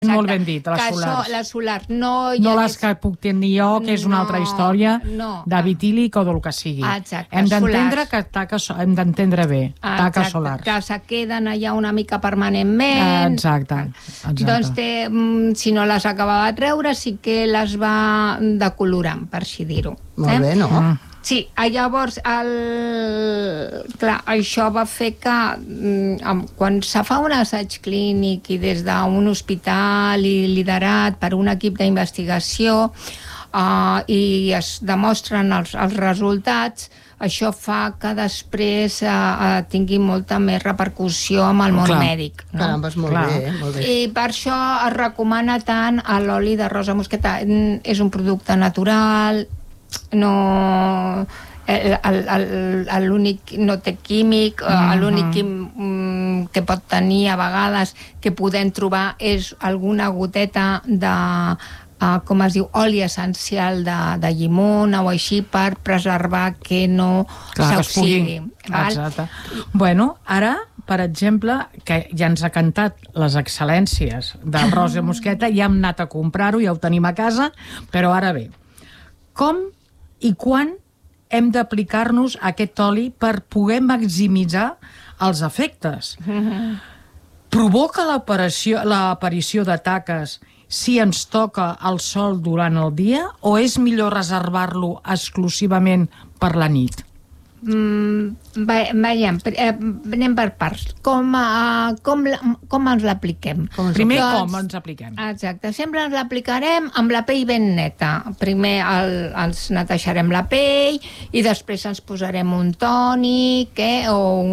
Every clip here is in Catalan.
Molt ben dit, les solars. Les solars no... No les que puc tenir jo, que és una altra història, de vitílic o del que sigui. Exacte, hem d'entendre que hem d'entendre bé, taques solars. Que se queden allà una mica permanentment. Exacte. Doncs si no les acabava de treure, sí que les va decolorant, per així dir-ho. Molt bé, no? Sí, llavors clar, això va fer que quan se fa un assaig clínic i des d'un hospital i liderat per un equip d'investigació i es demostren els resultats, això fa que després tingui molta més repercussió amb el món mèdic. Caramba, molt bé, molt bé. I per això es recomana tant l'oli de rosa mosqueta. És un producte natural, l'únic no té químic, l'únic que pot tenir a vegades que podem trobar és alguna goteta de com es diu, oli essencial de llimona o així per preservar que no s'oxidi. Exacte. Bueno, ara, per exemple, que ja ens ha cantat les excel·lències del rosa mosqueta, ja hem anat a comprar-ho, ja ho tenim a casa, però ara bé, com i quan hem d'aplicar-nos aquest oli per poder maximitzar els efectes? Provoca l'aparició de taques si ens toca el sol durant el dia o és millor reservar-lo exclusivament per la nit? Veiem, anem per parts. Com ens l'apliquem? Primer, com ens apliquem? Exacte, sempre ens l'aplicarem amb la pell ben neta. Primer ens netejarem la pell i després ens posarem un tònic o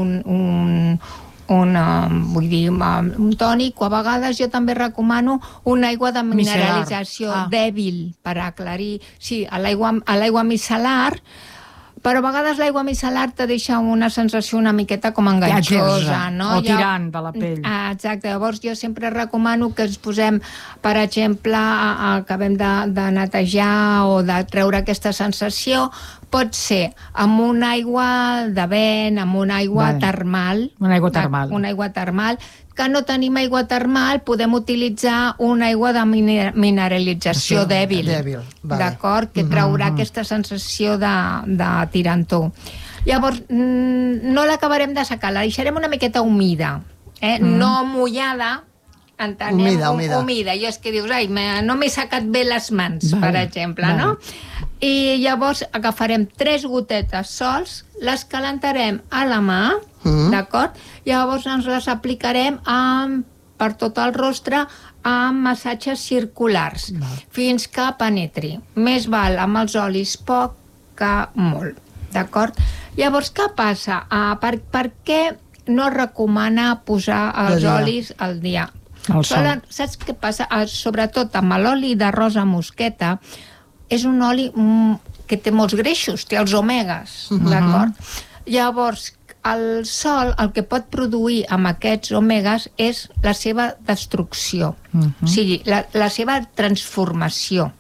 un tònic, o a vegades jo també recomano una aigua de mineralització dèbil per aclarir, sí, a l'aigua micel·lar, però a vegades l'aigua micel·lar te deixa una sensació una miqueta com enganxosa, no? O tirant de la pell. Exacte, llavors jo sempre recomano que ens posem, per exemple, acabem de netejar o de treure aquesta sensació, pot ser amb una aigua de vent, amb una aigua termal. Una aigua termal. Una aigua termal. Que no tenim aigua termal, podem utilitzar una aigua de mineralització dèbil. D'acord? Que traurà aquesta sensació de tirantó. Llavors, no l'acabarem de secar, la deixarem una miqueta humida. No mullada, entenem? Humida. I és que dius, no m'he secat bé les mans, per exemple, no? I llavors agafarem 3 gotetes sols, les calentarem a la mà, d'acord? Llavors ens les aplicarem per tot el rostre amb massatges circulars, fins que penetri. Més val amb els olis poc que molt, d'acord? Llavors, què passa? Per què no es recomana posar els olis al dia? Saps què passa? Sobretot amb l'oli de rosa mosqueta, és un oli que té molts greixos, té els omegues, d'acord? Llavors, el sol el que pot produir amb aquests omegues és la seva destrucció, o sigui, la seva transformació.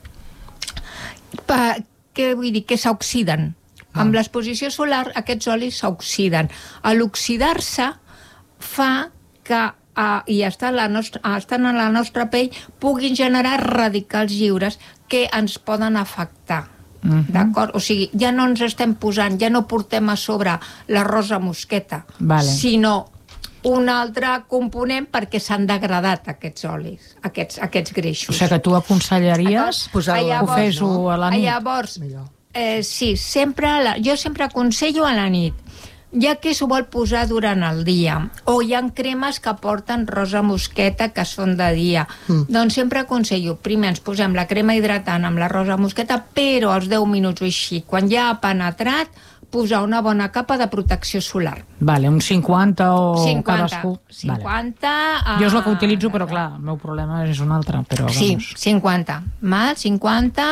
Què vull dir? Que s'oxiden. Amb l'exposició solar aquests olis s'oxiden. A l'oxidar-se fa que i estan a la nostra pell puguin generar radicals lliures que ens poden afectar. D'acord? O sigui, ja no ens estem posant, ja no portem a sobre la rosa mosqueta, sinó un altre component perquè s'han degradat aquests olis, aquests greixos. O sigui que tu aconsellaries que ho fes-ho a la nit? Llavors, sí, jo sempre aconsello a la nit, ja que s'ho vol posar durant el dia, o hi ha cremes que porten rosa mosqueta que són de dia, doncs sempre aconsello, primer ens posem la crema hidratant amb la rosa mosqueta, però als 10 minuts o així, quan ja ha penetrat, posar una bona capa de protecció solar. Vale, un 50 o 50, cadascú? 50... Jo és el que utilitzo, però clar, el meu problema és un altre. Sí, 50. 50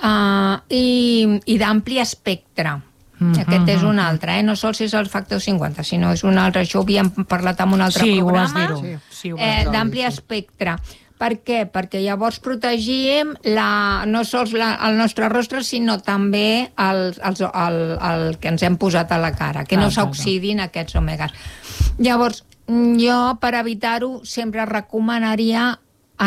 i d'ampli espectre. Aquest és un altre, no sols és el factor 50, sinó és un altre, això ho havíem parlat en un altre programa, d'ampli espectre. Per què? Perquè llavors protegim no sols el nostre rostre, sinó també el que ens hem posat a la cara, que no s'oxidin aquests omegues. Llavors, jo, per evitar-ho, sempre recomanaria